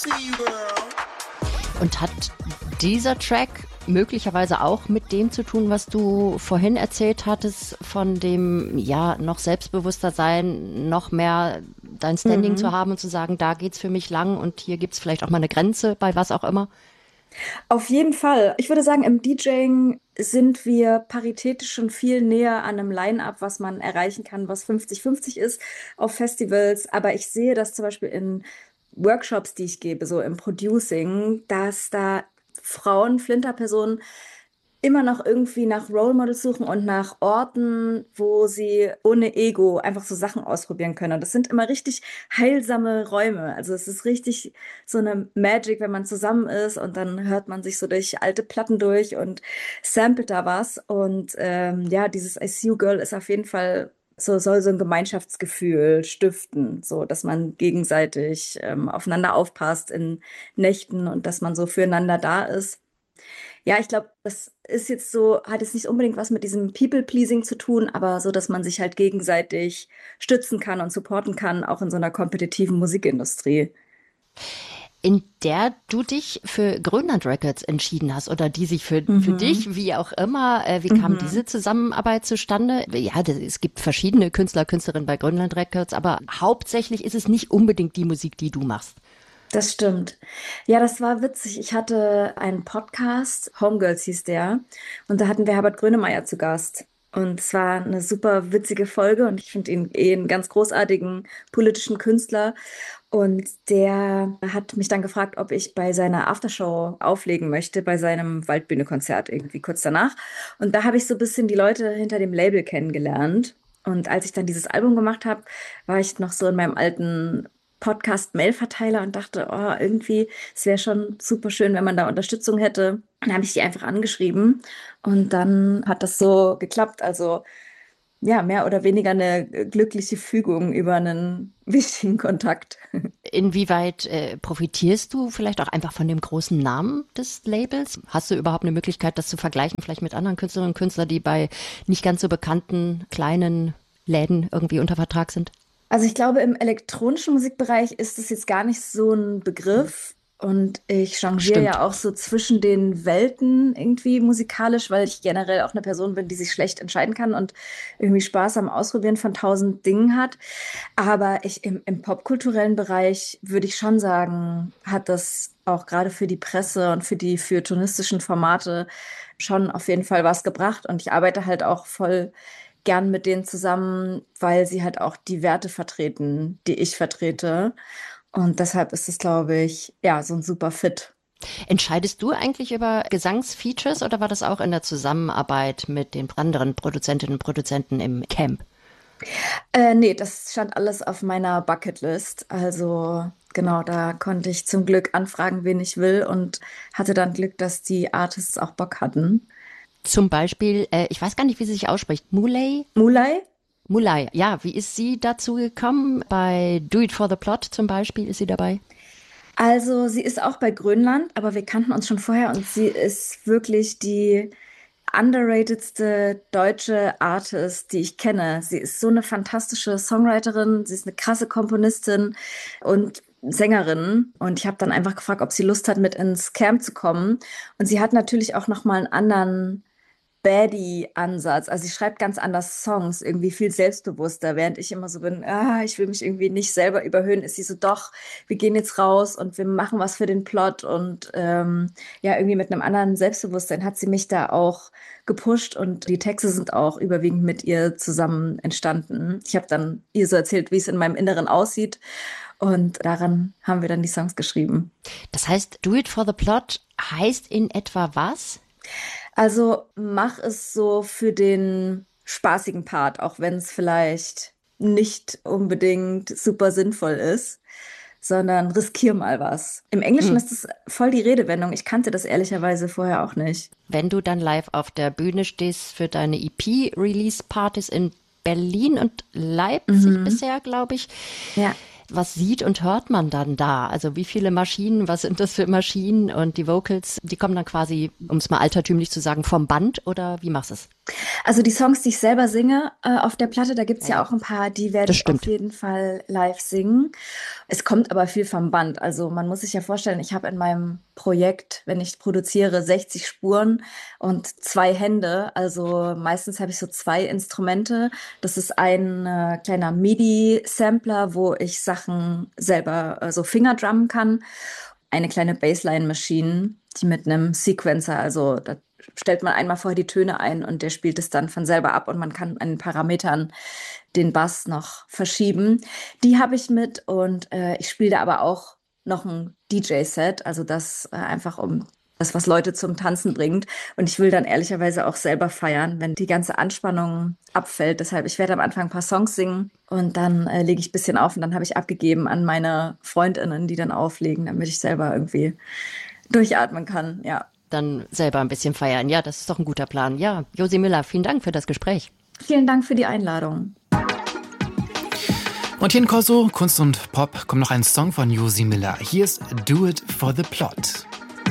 Und hat dieser Track möglicherweise auch mit dem zu tun, was du vorhin erzählt hattest, von dem, ja, noch selbstbewusster sein, noch mehr dein Standing zu haben und zu sagen, da geht's für mich lang und hier gibt's vielleicht auch mal eine Grenze bei was auch immer? Auf jeden Fall. Ich würde sagen, im DJing sind wir paritätisch schon viel näher an einem Line-up, was man erreichen kann, was 50-50 ist auf Festivals. Aber ich sehe das zum Beispiel in Workshops, die ich gebe, so im Producing, dass da Frauen, Flinterpersonen immer noch irgendwie nach Role Models suchen und nach Orten, wo sie ohne Ego einfach so Sachen ausprobieren können. Und das sind immer richtig heilsame Räume. Also es ist richtig so eine Magic, wenn man zusammen ist und dann hört man sich so durch alte Platten durch und samplet da was. Und ja, dieses I See You Girl ist auf jeden Fall soll so ein Gemeinschaftsgefühl stiften, so dass man gegenseitig aufeinander aufpasst in Nächten und dass man so füreinander da ist. Ja, ich glaube, das ist jetzt so, hat jetzt nicht unbedingt was mit diesem People-Pleasing zu tun, aber so, dass man sich halt gegenseitig stützen kann und supporten kann, auch in so einer kompetitiven Musikindustrie. In der du dich für Grönland Records entschieden hast oder die sich für Mhm. dich, wie auch immer, wie kam Mhm. diese Zusammenarbeit zustande? Ja, es gibt verschiedene Künstler, Künstlerinnen bei Grönland Records, aber hauptsächlich ist es nicht unbedingt die Musik, die du machst. Das stimmt. Ja, das war witzig. Ich hatte einen Podcast, Homegirls hieß der, und da hatten wir Herbert Grönemeyer zu Gast. Und es war eine super witzige Folge und ich finde ihn einen ganz großartigen politischen Künstler. Und der hat mich dann gefragt, ob ich bei seiner Aftershow auflegen möchte, bei seinem Waldbühne-Konzert irgendwie kurz danach. Und da habe ich so ein bisschen die Leute hinter dem Label kennengelernt. Und als ich dann dieses Album gemacht habe, war ich noch so in meinem alten Podcast-Mail-Verteiler und dachte, oh, irgendwie, es wäre schon super schön, wenn man da Unterstützung hätte. Dann habe ich die einfach angeschrieben und dann hat das so geklappt. Also ja, mehr oder weniger eine glückliche Fügung über einen wichtigen Kontakt. Inwieweit profitierst du vielleicht auch einfach von dem großen Namen des Labels? Hast du überhaupt eine Möglichkeit, das zu vergleichen, vielleicht mit anderen Künstlerinnen und Künstlern, die bei nicht ganz so bekannten kleinen Läden irgendwie unter Vertrag sind? Also ich glaube, im elektronischen Musikbereich ist es jetzt gar nicht so ein Begriff. Und ich changiere Stimmt. ja auch so zwischen den Welten irgendwie musikalisch, weil ich generell auch eine Person bin, die sich schlecht entscheiden kann und irgendwie Spaß am Ausprobieren von tausend Dingen hat. Aber im popkulturellen Bereich würde ich schon sagen, hat das auch gerade für die Presse und für die feuilletonistischen Formate schon auf jeden Fall was gebracht. Und ich arbeite halt auch voll gern mit denen zusammen, weil sie halt auch die Werte vertreten, die ich vertrete. Und deshalb ist es, glaube ich, ja, so ein super Fit. Entscheidest du eigentlich über Gesangsfeatures oder war das auch in der Zusammenarbeit mit den anderen Produzentinnen und Produzenten im Camp? Nee, das stand alles auf meiner Bucketlist. Also genau, da konnte ich zum Glück anfragen, wen ich will und hatte dann Glück, dass die Artists auch Bock hatten. Zum Beispiel, ich weiß gar nicht, wie sie sich ausspricht, Muley? Mulay? Muley, ja, wie ist sie dazu gekommen? Bei Do It for the Plot zum Beispiel ist sie dabei. Also sie ist auch bei Grönland, aber wir kannten uns schon vorher und sie ist wirklich die underratedste deutsche Artist, die ich kenne. Sie ist so eine fantastische Songwriterin, sie ist eine krasse Komponistin und Sängerin. Und ich habe dann einfach gefragt, ob sie Lust hat, mit ins Camp zu kommen. Und sie hat natürlich auch noch mal einen anderen Baddie-Ansatz. Also sie schreibt ganz anders Songs, irgendwie viel selbstbewusster, während ich immer so bin, ich will mich irgendwie nicht selber überhöhen, ist sie so, doch, wir gehen jetzt raus und wir machen was für den Plot und ja, irgendwie mit einem anderen Selbstbewusstsein hat sie mich da auch gepusht und die Texte sind auch überwiegend mit ihr zusammen entstanden. Ich habe dann ihr so erzählt, wie es in meinem Inneren aussieht und daran haben wir dann die Songs geschrieben. Das heißt, Do It for the Plot heißt in etwa was? Also mach es so für den spaßigen Part, auch wenn es vielleicht nicht unbedingt super sinnvoll ist, sondern riskier mal was. Im Englischen Hm. ist es voll die Redewendung. Ich kannte das ehrlicherweise vorher auch nicht. Wenn du dann live auf der Bühne stehst für deine EP-Release-Partys in Berlin und Leipzig Mhm. bisher, glaube ich, Ja. was sieht und hört man dann da? Also wie viele Maschinen, was sind das für Maschinen und die Vocals, die kommen dann quasi, um es mal altertümlich zu sagen, vom Band oder wie machst du es? Also die Songs, die ich selber singe auf der Platte, da gibt's ja auch ein paar, die werde Das ich auf stimmt. jeden Fall live singen. Es kommt aber viel vom Band. Also man muss sich ja vorstellen, ich habe in meinem Projekt, wenn ich produziere, 60 Spuren und 2 Hände. Also meistens habe ich so 2 Instrumente. Das ist ein kleiner MIDI-Sampler, wo ich Sachen selber so Fingerdrummen kann. Eine kleine Bassline-Maschine, die mit einem Sequencer, also da stellt man einmal vorher die Töne ein und der spielt es dann von selber ab und man kann an den Parametern den Bass noch verschieben. Die habe ich mit und ich spiele da aber auch noch ein DJ-Set, also das einfach um das, was Leute zum Tanzen bringt. Und ich will dann ehrlicherweise auch selber feiern, wenn die ganze Anspannung abfällt. Deshalb, ich werde am Anfang ein paar Songs singen und dann lege ich ein bisschen auf und dann habe ich abgegeben an meine Freundinnen, die dann auflegen, damit ich selber irgendwie durchatmen kann. Ja. Dann selber ein bisschen feiern. Ja, das ist doch ein guter Plan. Ja, Josi Müller, vielen Dank für das Gespräch. Vielen Dank für die Einladung. Und hier in Corso, Kunst und Pop, kommt noch ein Song von Josi Müller. Hier ist Do It for the Plot.